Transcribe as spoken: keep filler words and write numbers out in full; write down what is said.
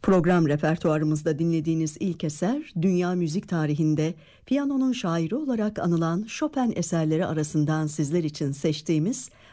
Program repertuarımızda dinlediğiniz ilk eser, dünya müzik tarihinde piyanonun şairi olarak anılan Chopin eserleri arasından sizler için seçtiğimiz